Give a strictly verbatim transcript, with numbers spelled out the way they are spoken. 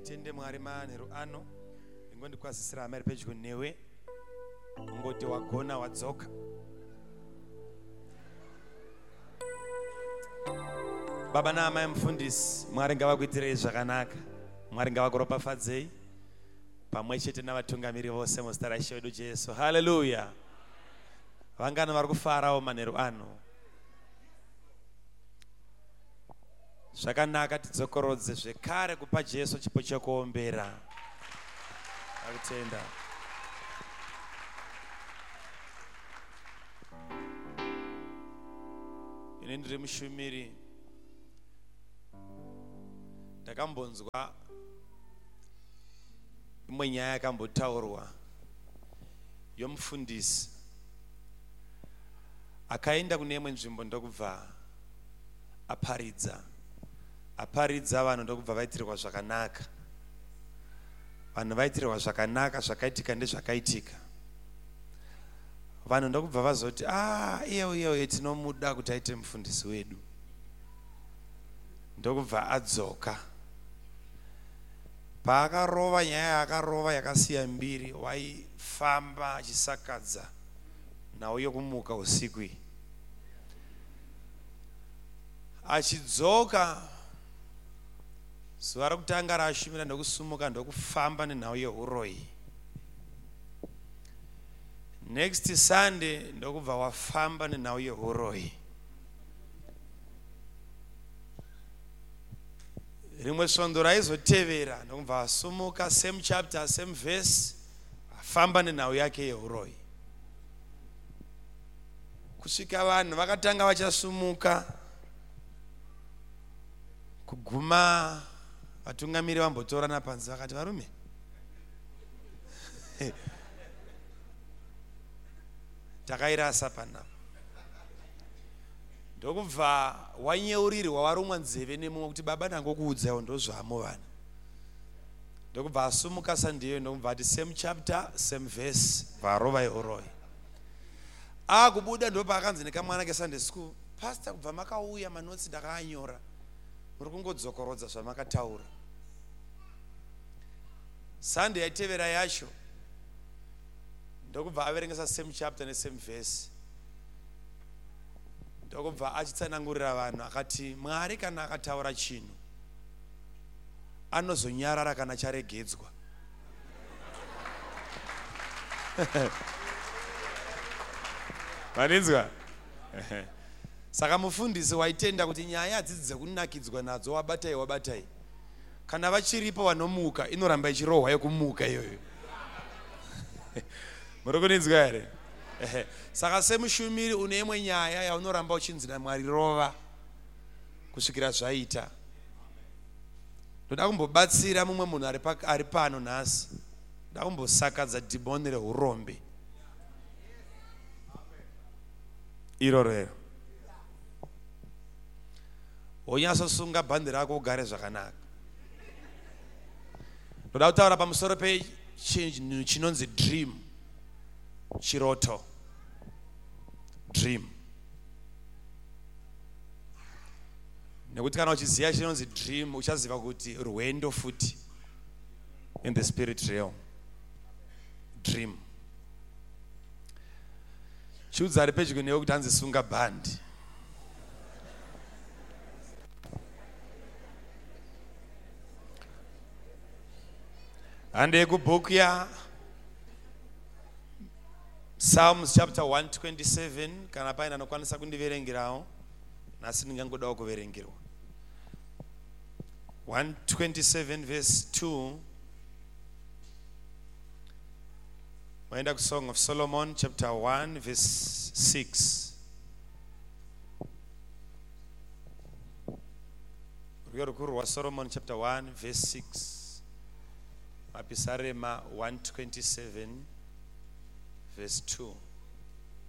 Ngaitende Mwari manheru ano ingondikwazisira hama iri pedyo newe ungoti wagona wadzoka. Baba naamai mufundisi, Mwari ngavakuitirei zvakanaka, Mwari ngavakuropafadzei pamwe chete navatungamiri vose muzita raIshe wedu Jesu. Haleluya. Vangano vari kufarawo manheru ano. Zvakanaka tidzokorodze zvekare kupa Jesu chipo chekuombera. Akutenda. Ine ndiri mushumiri. Ndakambonzwa imwe nyaya yakambotaurwa yomufundisi akaenda kune imwe nzvimbo ndokubva aparidza aparidza vanhu ndokubva vaitirwa zvakanaka. Vanhu vaitirwa zvakanaka, zvakaitika ndezvakaitika. Vanhu ndokubva vazoti ah iyo iyo tinomuda kuti aite mufundisi wedu. Ndokubva adzoka. Paakarova nyaya yakarova yakasiya mbiri, waifamba achisakadza nauyo kumuka usiku. Achidzoka zuva rokutanga raashumira ndokusumuka ndokufamba nenhau yeuroi. Next Sunday ndokubva wafamba nenhau yeuroi. Rimwe svondo raizotevera ndokubva wasumuka, same chapter same verse, afamba nenhau yake yeuroi. Kusvika vanhu vakatanga vachasumuka, kuguma vatungamiri vambotorana panze vakati varume takairasa panapa. Ndokubva wanyeurirwa warumwa nzeve nemumwe kuti baba ndangokuudzaiwo ndozvamo vanhu. Ndokubva asumuka sandiyo ndokubva ati same chapter same verse, varova yeuroi. Akubuda ndo paakanzi nekamwana keSunday school, pastor kubva makauya manotsi ndakaanyora, muri kungodzokorodza zvamakataura. Sunday yaitevera yacho ndokubva averengesa same chapter nesame verse. Ndokubva achitsanangurira vanhu akati Mwari kana akataura chinhu anozonyarara kana charegedzwa. Maninzwa? Saka mufundisi waitenda kuti nyaya hadzidzi dzekunakidzwa nadzo wabatai wabatai. Kana vachiripo vanomuka inoramba ichirohwa yokumuka iyoyo. Muri kuninzwa here? Saka semushumiri une imwe nyaya yaunoramba uchinzi naMwari rova kusvikira zvaita. Ndoda kumbobatsira mumwe munhu ari pano nhasi. Ndoda kumbosakadza dhimoni reurombe irorero. Wonyatsosunga bhandi rako ugare zvakanaka. Ndoda kutaura pamusoro pechinhu chinonzi dream, chiroto, dream. Nekuti kana uchiziva chinonzi dream uchaziva kuti rwendo futi in the spirit realm. Dream. Chiudza ari pedyo newe kuti hanzi sunga bhandi. Hande kubhuku ya Psalms chapter one twenty-seven, kana paina anokwanisa kundiverengerawo, nasi ndingangodawo kuverengerwa. one twenty-seven verse two. Waenda ku Song of Solomon chapter one verse six. Rwiyo rukuru wa Solomon chapter one verse six. Mapisarema one twenty-seven verse two.